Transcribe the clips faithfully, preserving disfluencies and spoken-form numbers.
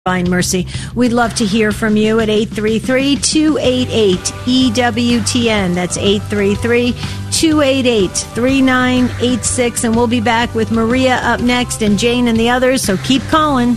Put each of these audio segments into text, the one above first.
Divine Mercy. We'd love to hear from you at eight three three, two eight eight, E W T N. That's eight three three, two eight eight, three nine eight six. And we'll be back with Maria up next and Jane and the others, so keep calling.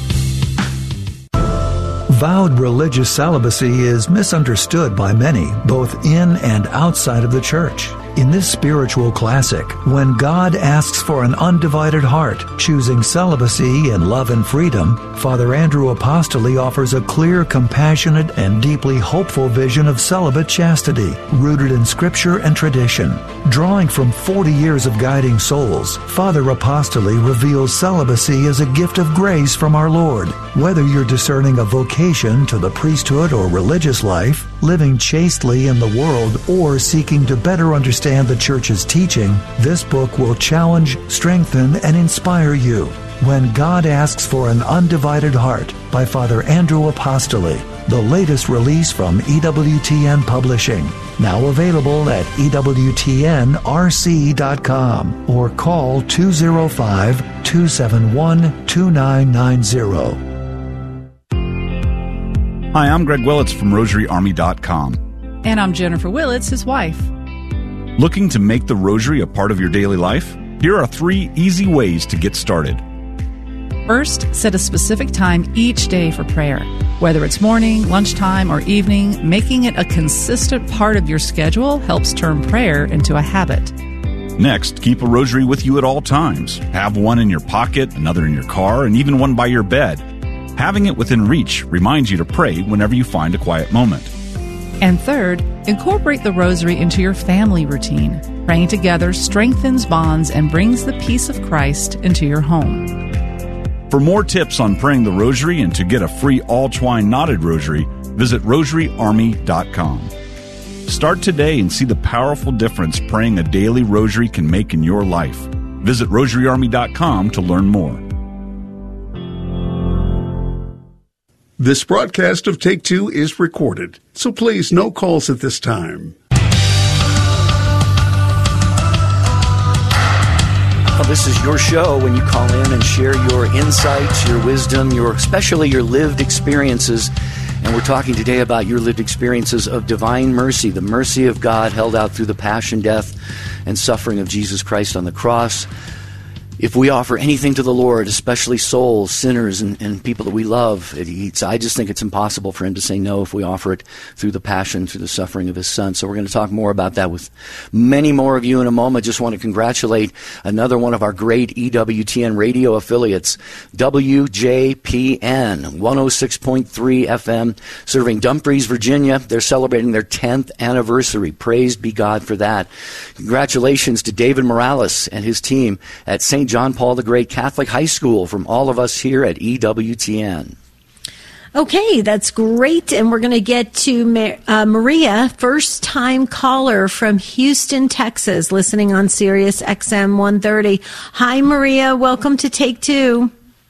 Vowed religious celibacy is misunderstood by many, both in and outside of the church. In this spiritual classic, When God Asks for an Undivided Heart, Choosing Celibacy in Love and Freedom, Father Andrew Apostoli offers a clear, compassionate, and deeply hopeful vision of celibate chastity, rooted in Scripture and tradition. Drawing from forty years of guiding souls, Father Apostoli reveals celibacy as a gift of grace from our Lord. Whether you're discerning a vocation to the priesthood or religious life, living chastely in the world, or seeking to better understand the Church's teaching, this book will challenge, strengthen, and inspire you. When God Asks for an Undivided Heart by Father Andrew Apostoli, the latest release from E W T N Publishing. Now available at E W T N R C dot com or call two oh five, two seven one, two nine nine zero. Hi, I'm Greg Willits from Rosary Army dot com. And I'm Jennifer Willits, his wife. Looking to make the Rosary a part of your daily life? Here are three easy ways to get started. First, set a specific time each day for prayer. Whether it's morning, lunchtime, or evening, making it a consistent part of your schedule helps turn prayer into a habit. Next, keep a rosary with you at all times. Have one in your pocket, another in your car, and even one by your bed. Having it within reach reminds you to pray whenever you find a quiet moment. And third, incorporate the rosary into your family routine. Praying together strengthens bonds and brings the peace of Christ into your home. For more tips on praying the rosary and to get a free all-twine knotted rosary, visit Rosary Army dot com. Start today and see the powerful difference praying a daily rosary can make in your life. Visit Rosary Army dot com to learn more. This broadcast of Take Two is recorded, so please no calls at this time. Well, this is your show when you call in and share your insights, your wisdom, your especially your lived experiences. And we're talking today about your lived experiences of divine mercy, the mercy of God held out through the passion, death, and suffering of Jesus Christ on the cross. If we offer anything to the Lord, especially souls, sinners, and, and people that we love, it, it's, I just think it's impossible for him to say no if we offer it through the passion, through the suffering of his Son. So we're going to talk more about that with many more of you in a moment. Just want to congratulate another one of our great E W T N radio affiliates, W J P N, one oh six point three F M, serving Dumfries, Virginia. They're celebrating their tenth anniversary. Praise be God for that. Congratulations to David Morales and his team at Saint John Paul the Great Catholic High School from all of us here at E W T N. Okay, that's great. And we're going to get to uh, Maria, first-time caller from Houston, Texas, listening on Sirius X M one thirty. Hi, Maria. Welcome to Take Two.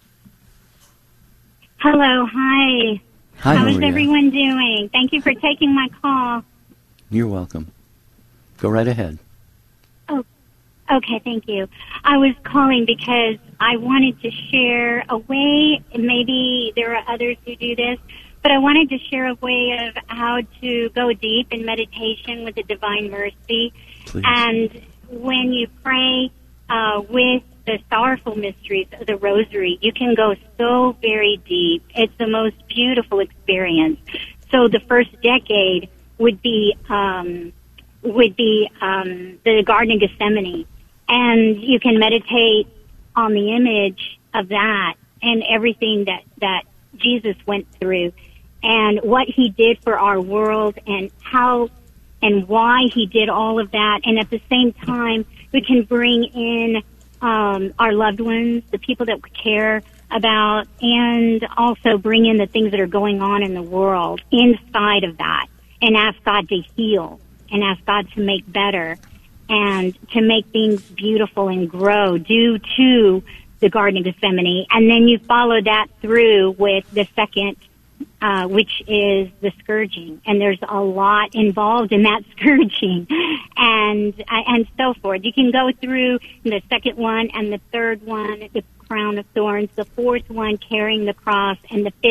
Hello. Hi. Hi, How Maria. is everyone doing? Thank you for taking my call. You're welcome. Go right ahead. Oh, okay. Thank you. I was calling because I wanted to share a way, and maybe there are others who do this, but I wanted to share a way of how to go deep in meditation with the Divine Mercy. Please. And when you pray uh, with the sorrowful mysteries of the Rosary, you can go so very deep. It's the most beautiful experience. So the first decade would be um, would be um, the Garden of Gethsemane. And you can meditate on the image of that and everything that, that Jesus went through and what he did for our world and how and why he did all of that. And at the same time, we can bring in um, our loved ones, the people that we care about, and also bring in the things that are going on in the world inside of that and ask God to heal and ask God to make better and to make things beautiful and grow due to the Garden of Gethsemane. And then you follow that through with the second, uh, which is the scourging. And there's a lot involved in that scourging and, and so forth. You can go through the second one and the third one, the crown of thorns, the fourth one carrying the cross, and the fifth